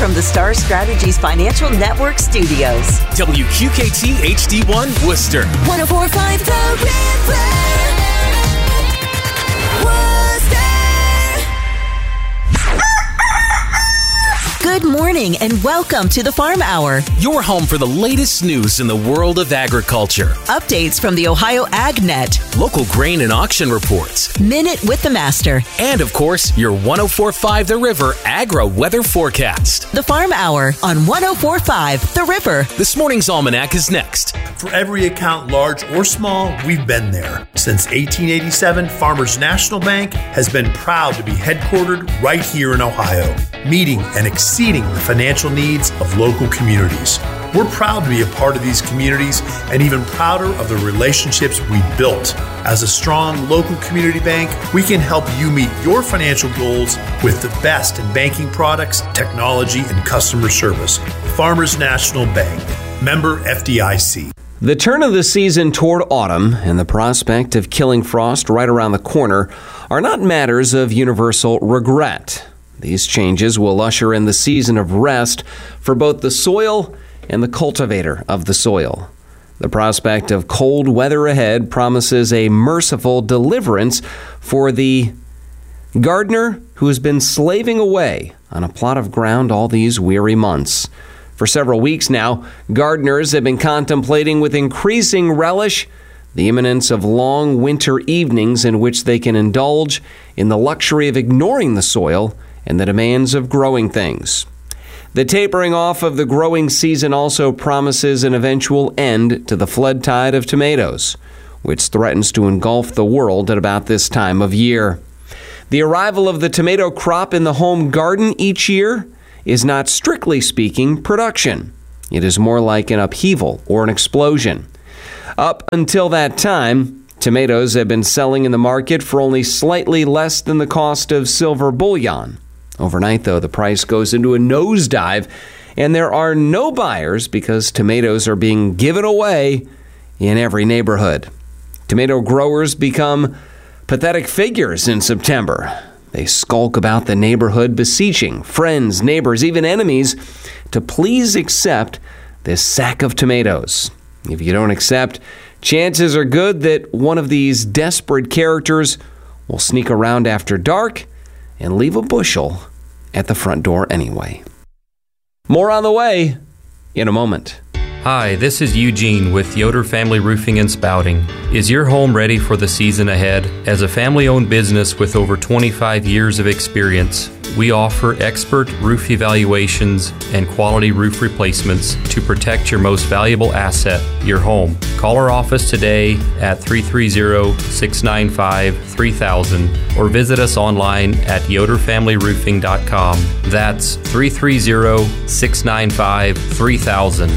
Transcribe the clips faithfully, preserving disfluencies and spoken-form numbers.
from the Star Strategies Financial Network studios. W Q K T H D one Worcester. one oh four point five The River. Good morning and welcome to the Farm Hour. Your home for the latest news in the world of agriculture. Updates from the Ohio AgNet. Local grain and auction reports. Minute with the Master. And of course, your one oh four point five The River Agro Weather Forecast. The Farm Hour on one oh four point five The River. This morning's almanac is next. For every account, large or small, we've been there. Since eighteen eighty-seven, Farmers National Bank has been proud to be headquartered right here in Ohio, meeting and exceeding the financial needs of local communities. We're proud to be a part of these communities and even prouder of the relationships we built. As a strong local community bank, we can help you meet your financial goals with the best in banking products, technology, and customer service. Farmers National Bank, member F D I C. The turn of the season toward autumn and the prospect of killing frost right around the corner are not matters of universal regret. These changes will usher in the season of rest for both the soil and the cultivator of the soil. The prospect of cold weather ahead promises a merciful deliverance for the gardener who has been slaving away on a plot of ground all these weary months. For several weeks now, gardeners have been contemplating with increasing relish the imminence of long winter evenings in which they can indulge in the luxury of ignoring the soil and the demands of growing things. The tapering off of the growing season also promises an eventual end to the flood tide of tomatoes, which threatens to engulf the world at about this time of year. The arrival of the tomato crop in the home garden each year is not, strictly speaking, production. It is more like an upheaval or an explosion. Up until that time, tomatoes have been selling in the market for only slightly less than the cost of silver bullion. Overnight, though, the price goes into a nosedive, and there are no buyers because tomatoes are being given away in every neighborhood. Tomato growers become pathetic figures in September. They skulk about the neighborhood, beseeching friends, neighbors, even enemies to please accept this sack of tomatoes. If you don't accept, chances are good that one of these desperate characters will sneak around after dark and leave a bushel at the front door anyway. More on the way in a moment. Hi, this is Eugene with Yoder Family Roofing and Spouting. Is your home ready for the season ahead? As a family-owned business with over twenty-five years of experience, we offer expert roof evaluations and quality roof replacements to protect your most valuable asset, your home. Call our office today at three three zero, six nine five, three thousand or visit us online at yoder family roofing dot com. That's three three zero, six nine five, three thousand.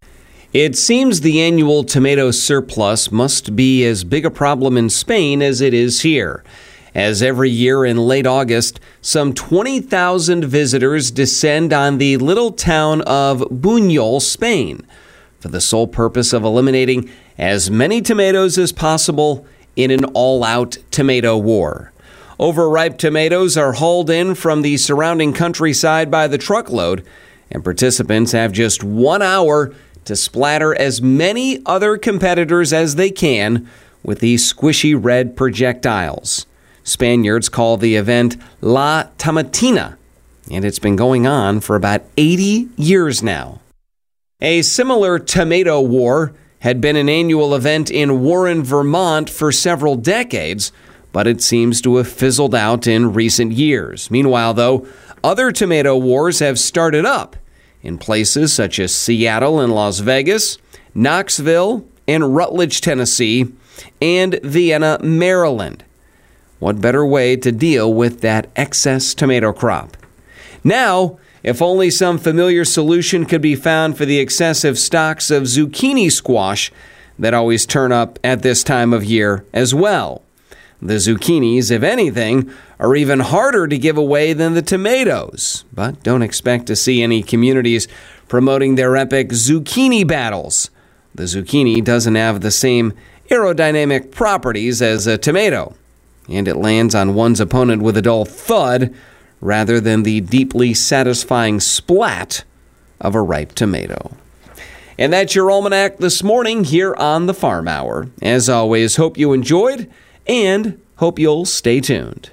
It seems the annual tomato surplus must be as big a problem in Spain as it is here, as every year in late August, some twenty thousand visitors descend on the little town of Buñol, Spain, for the sole purpose of eliminating as many tomatoes as possible in an all-out tomato war. Overripe tomatoes are hauled in from the surrounding countryside by the truckload, and participants have just one hour to splatter as many other competitors as they can with these squishy red projectiles. Spaniards call the event La Tomatina, and it's been going on for about eighty years now. A similar tomato war had been an annual event in Warren, Vermont for several decades, but it seems to have fizzled out in recent years. Meanwhile, though, other tomato wars have started up in places such as Seattle and Las Vegas, Knoxville and Rutledge, Tennessee, and Vienna, Maryland. What better way to deal with that excess tomato crop? Now, if only some familiar solution could be found for the excessive stocks of zucchini squash that always turn up at this time of year as well. The zucchinis, if anything, are even harder to give away than the tomatoes. But don't expect to see any communities promoting their epic zucchini battles. The zucchini doesn't have the same aerodynamic properties as a tomato, and it lands on one's opponent with a dull thud rather than the deeply satisfying splat of a ripe tomato. And that's your Almanac this morning here on the Farm Hour. As always, hope you enjoyed and hope you'll stay tuned.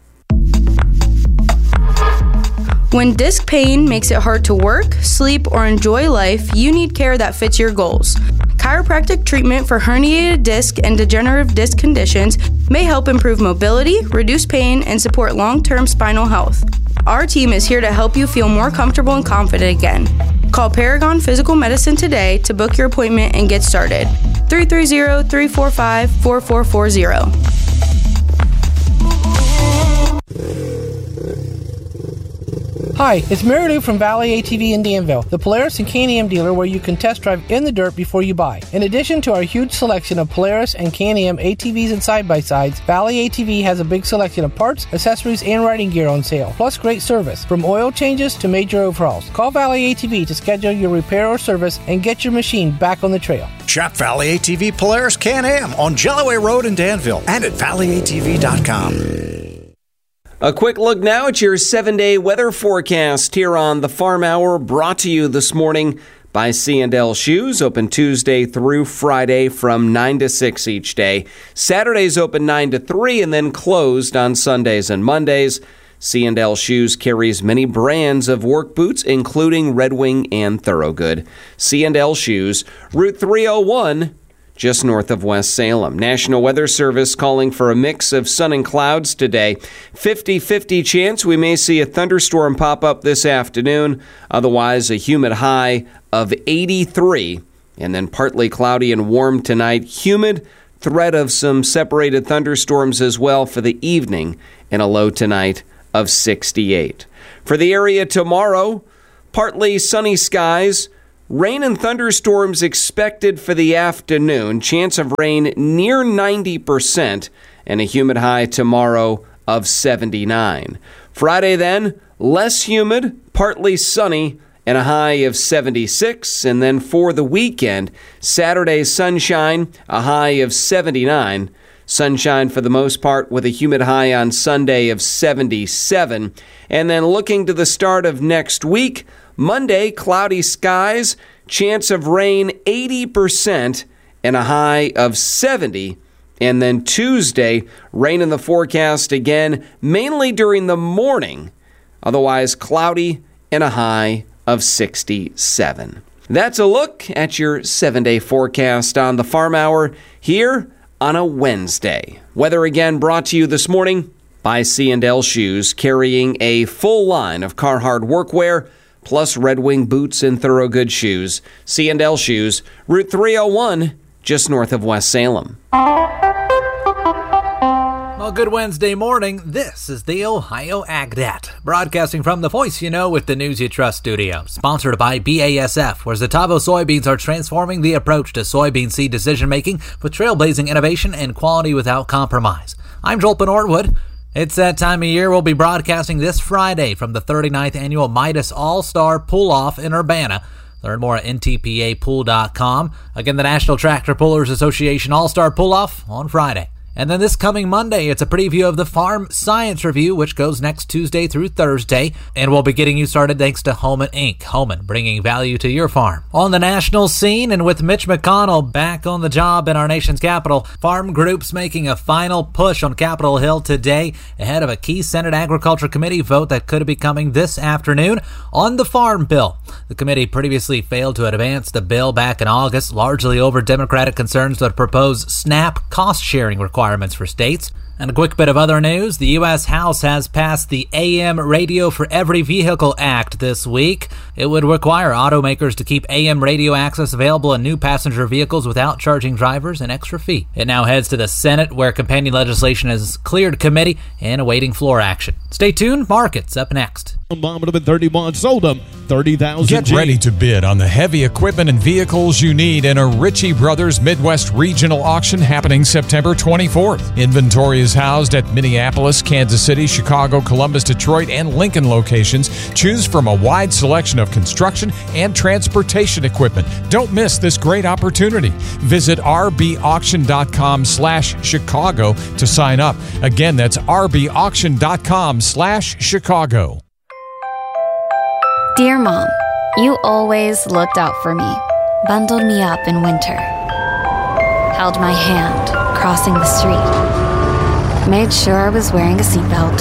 When disc pain makes it hard to work, sleep, or enjoy life, you need care that fits your goals. Chiropractic treatment for herniated disc and degenerative disc conditions may help improve mobility, reduce pain, and support long-term spinal health. Our team is here to help you feel more comfortable and confident again. Call Paragon Physical Medicine today to book your appointment and get started. three three zero, three four five, four four four zero. Hi, it's Mary Lou from Valley A T V in Danville, the Polaris and K and M dealer where you can test drive in the dirt before you buy. In addition to our huge selection of Polaris and K and M A T Vs and side-by-sides, Valley A T V has a big selection of parts, accessories, and riding gear on sale, plus great service, from oil changes to major overhauls. Call Valley A T V to schedule your repair or service and get your machine back on the trail. Shop Valley A T V Polaris K and M on Jellaway Road in Danville and at valley a t v dot com. A quick look now at your seven-day weather forecast here on the Farm Hour, brought to you this morning by C and L Shoes, open Tuesday through Friday from nine to six each day. Saturdays open nine to three and then closed on Sundays and Mondays. C and L Shoes carries many brands of work boots, including Red Wing and Thorogood. C and L Shoes, Route three oh one, just north of West Salem. National Weather Service calling for a mix of sun and clouds today. fifty-fifty chance we may see a thunderstorm pop up this afternoon. Otherwise, a humid high of eighty-three. And then partly cloudy and warm tonight. Humid, threat of some separated thunderstorms as well for the evening. And a low tonight of sixty-eight. For the area tomorrow, partly sunny skies. Rain and thunderstorms expected for the afternoon. Chance of rain near ninety percent and a humid high tomorrow of seventy-nine. Friday then, less humid, partly sunny, and a high of seventy-six. And then for the weekend, Saturday sunshine, a high of seventy-nine. Sunshine for the most part with a humid high on Sunday of seventy-seven. And then looking to the start of next week, Monday, cloudy skies, chance of rain eighty percent and a high of seventy. And then Tuesday, rain in the forecast again, mainly during the morning. Otherwise cloudy and a high of sixty-seven. That's a look at your seven-day forecast on the Farm Hour here on a Wednesday. Weather again brought to you this morning by C and L Shoes, carrying a full line of Carhartt workwear, plus Red Wing boots and Thorogood shoes. C and L Shoes, Route three oh one, just north of West Salem. Well, good Wednesday morning. This is the Ohio AgNet, broadcasting from the voice you know with the News You Trust studio. Sponsored by B A S F, where Zetavo soybeans are transforming the approach to soybean seed decision-making with trailblazing innovation and quality without compromise. I'm Joel Norwood. It's that time of year. We'll be broadcasting this Friday from the thirty-ninth Annual Midas All-Star Pull-Off in Urbana. Learn more at N T P A pool dot com. Again, the National Tractor Pullers Association All-Star Pull-Off on Friday. And then this coming Monday, it's a preview of the Farm Science Review, which goes next Tuesday through Thursday. And we'll be getting you started thanks to Homan Incorporated. Homan, bringing value to your farm. On the national scene, and with Mitch McConnell back on the job in our nation's capital, farm groups making a final push on Capitol Hill today ahead of a key Senate Agriculture Committee vote that could be coming this afternoon on the Farm Bill. The committee previously failed to advance the bill back in August, largely over Democratic concerns that propose SNAP cost-sharing requirements for states. And a quick bit of other news. The U S House has passed the A M Radio for Every Vehicle Act this week. It would require automakers to keep A M radio access available in new passenger vehicles without charging drivers an extra fee. It now heads to the Senate, where companion legislation has cleared committee and awaiting floor action. Stay tuned. Markets up next. Bomb thirty-one sold them. thirty thousand dollars. Get ready to bid on the heavy equipment and vehicles you need in a Ritchie Brothers Midwest Regional Auction happening September twenty-fourth. Inventory is housed at Minneapolis, Kansas City, Chicago, Columbus, Detroit, and Lincoln locations. Choose from a wide selection of construction and transportation equipment. Don't miss this great opportunity. Visit r b auction dot com slash Chicago to sign up. Again, that's r b auction dot com slash Chicago. Dear Mom, you always looked out for me, bundled me up in winter, held my hand crossing the street, made sure I was wearing a seatbelt,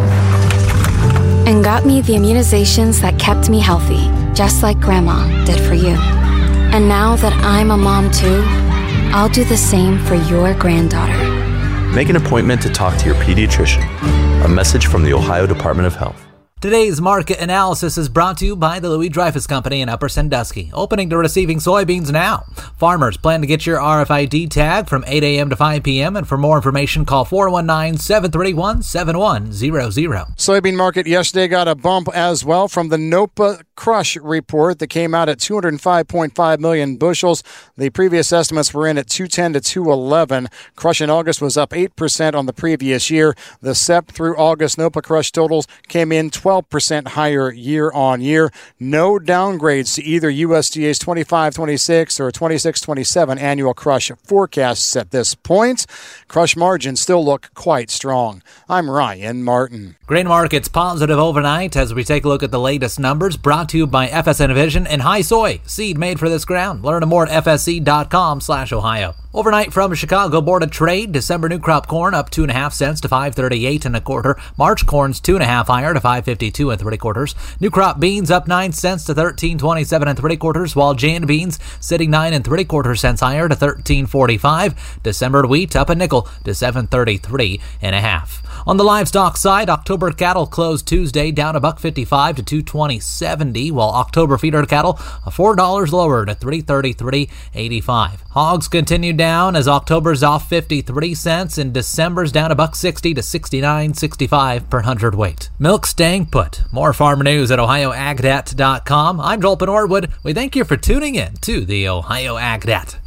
and got me the immunizations that kept me healthy, just like Grandma did for you. And now that I'm a mom too, I'll do the same for your granddaughter. Make an appointment to talk to your pediatrician. A message from the Ohio Department of Health. Today's market analysis is brought to you by the Louis Dreyfus Company in Upper Sandusky, opening to receiving soybeans now. Farmers, plan to get your R F I D tag from eight a.m. to five p.m. And for more information, call four one nine, seven three one, seven one zero zero. Soybean market yesterday got a bump as well from the NOPA crush report that came out at two hundred five point five million bushels. The previous estimates were in at two ten to two eleven. Crush in August was up eight percent on the previous year. The S E P through August NOPA crush totals came in twelve percent higher year on year. No downgrades to either U S D A's twenty-five twenty-six or twenty-six twenty-seven annual crush forecasts at this point. Crush margins still look quite strong. I'm Ryan Martin. Grain markets positive overnight as we take a look at the latest numbers, brought to you by F S N Vision and High Soy, seed made for this ground. Learn more at f s c dot com slash Ohio. Overnight from Chicago Board of Trade, December new crop corn up two and a half cents to five thirty-eight and a quarter. March corn's two and a half higher to five fifty-two and three quarters. New crop beans up nine cents to thirteen twenty-seven and three quarters, while Jan beans sitting nine and three quarter cents higher to thirteen forty-five. December wheat up a nickel to seven thirty-three and a half. On the livestock side, October cattle closed Tuesday down a buck fifty-five to two twenty seventy, while October feeder cattle four dollars lower to three thirty-three eighty-five. Hogs continued down as October's off fifty-three cents and December's down a buck sixty to sixty-nine sixty-five per hundredweight. Milk staying put. More farm news at ohio ag dat dot com. I'm Joel Norwood. We thank you for tuning in to the Ohio Ag Dat.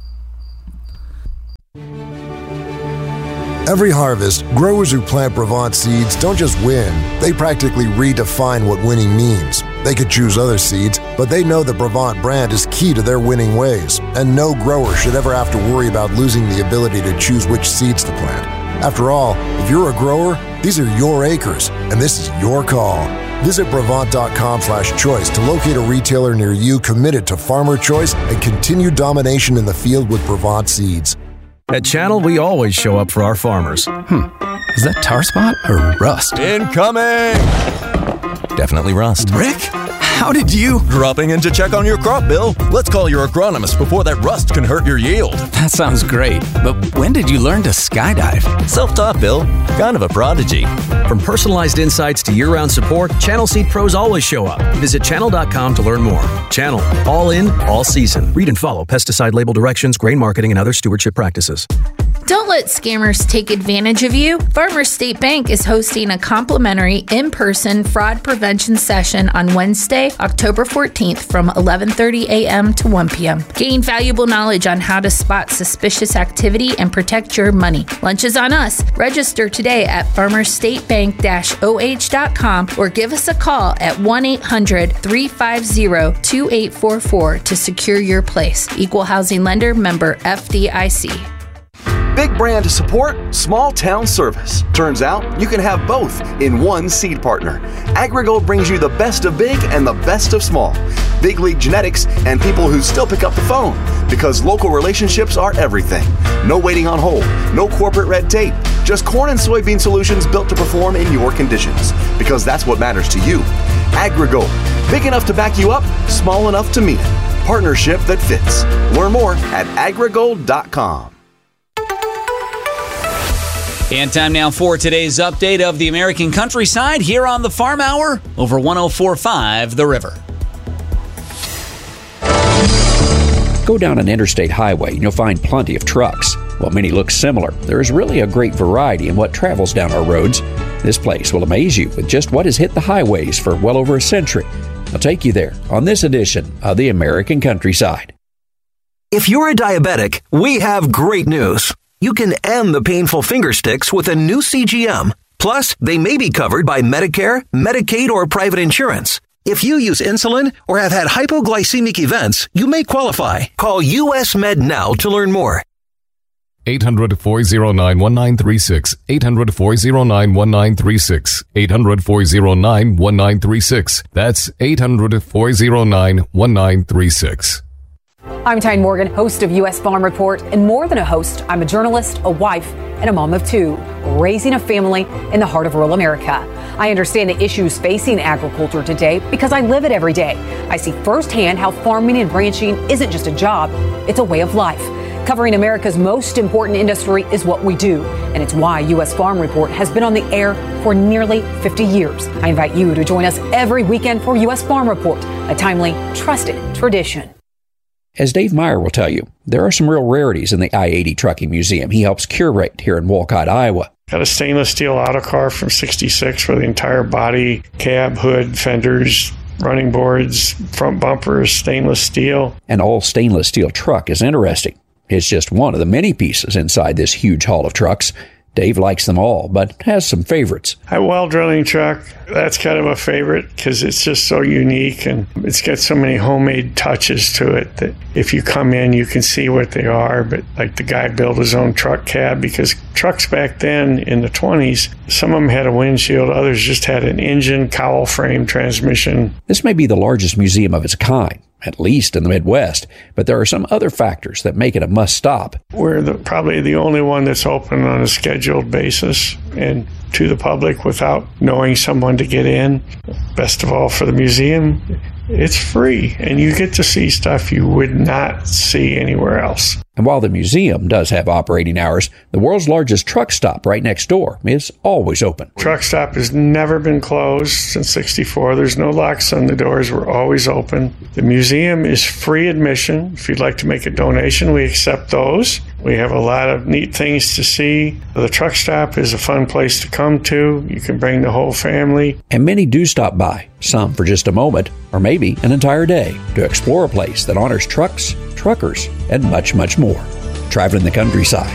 Every harvest, growers who plant Brevant seeds don't just win, they practically redefine what winning means. They could choose other seeds, but they know the Brevant brand is key to their winning ways, and no grower should ever have to worry about losing the ability to choose which seeds to plant. After all, if you're a grower, these are your acres, and this is your call. Visit Brevant dot com slash choice to locate a retailer near you committed to farmer choice and continued domination in the field with Brevant seeds. At Channel, we always show up for our farmers. Hmm, is that tar spot or rust? Incoming! Definitely rust. Rick, how did you... Dropping in to check on your crop, Bill. Let's call your agronomist before that rust can hurt your yield. That sounds great, but when did you learn to skydive? Self-taught, Bill. Kind of a prodigy. From personalized insights to year-round support, Channel Seed Pros always show up. Visit channel dot com to learn more. Channel, all in, all season. Read and follow pesticide label directions, grain marketing, and other stewardship practices. Don't let scammers take advantage of you. Farmers State Bank is hosting a complimentary in-person fraud prevention session on Wednesday, October fourteenth from eleven thirty a.m. to one p.m. Gain valuable knowledge on how to spot suspicious activity and protect your money. Lunch is on us. Register today at farmers state bank dash o h dot com or give us a call at one eight hundred three five zero two eight four four to secure your place. Equal Housing Lender, member F D I C. Big brand support, small town service. Turns out you can have both in one seed partner. AgriGold brings you the best of big and the best of small. Big league genetics and people who still pick up the phone, because local relationships are everything. No waiting on hold, no corporate red tape, just corn and soybean solutions built to perform in your conditions, because that's what matters to you. AgriGold, big enough to back you up, small enough to mean it. Partnership that fits. Learn more at agrigold dot com. And time now for today's update of the American countryside here on the Farm Hour over one oh four point five The River. Go down an interstate highway and you'll find plenty of trucks. While many look similar, there is really a great variety in what travels down our roads. This place will amaze you with just what has hit the highways for well over a century. I'll take you there on this edition of the American Countryside. If you're a diabetic, we have great news. You can end the painful finger sticks with a new C G M. Plus, they may be covered by Medicare, Medicaid, or private insurance. If you use insulin or have had hypoglycemic events, you may qualify. Call U S Med now to learn more. eight hundred, four oh nine, one nine three six. eight hundred, four oh nine, one nine three six. eight hundred, four oh nine, one nine three six. That's eight hundred, four oh nine, one nine three six. I'm Tyne Morgan, host of U S Farm Report, and more than a host, I'm a journalist, a wife, and a mom of two, raising a family in the heart of rural America. I understand the issues facing agriculture today because I live it every day. I see firsthand how farming and ranching isn't just a job, it's a way of life. Covering America's most important industry is what we do, and it's why U S Farm Report has been on the air for nearly fifty years. I invite you to join us every weekend for U S Farm Report, a timely, trusted tradition. As Dave Meyer will tell you, there are some real rarities in the I eighty Trucking Museum he helps curate here in Wolcott, Iowa. Got a stainless steel auto car from sixty-six for the entire body, cab, hood, fenders, running boards, front bumpers, stainless steel. An all stainless steel truck is interesting. It's just one of the many pieces inside this huge haul of trucks. Dave likes them all, but has some favorites. A well drilling truck, that's kind of a favorite because it's just so unique and it's got so many homemade touches to it that if you come in, you can see what they are. But like the guy built his own truck cab because trucks back then in the twenties, some of them had a windshield, others just had an engine, cowl frame, transmission. This may be the largest museum of its kind, at least in the Midwest, but there are some other factors that make it a must-stop. We're the, probably the only one that's open on a scheduled basis and to the public without knowing someone to get in. Best of all, for the museum, it's free, and you get to see stuff you would not see anywhere else. And while the museum does have operating hours, the world's largest truck stop right next door is always open. Truck stop has never been closed since sixty-four. There's no locks on the doors. We're always open. The museum is free admission. If you'd like to make a donation, we accept those. We have a lot of neat things to see. The truck stop is a fun place to come to. You can bring the whole family. And many do stop by, some for just a moment, or maybe an entire day, to explore a place that honors trucks, truckers, and much, much more. Traveling the countryside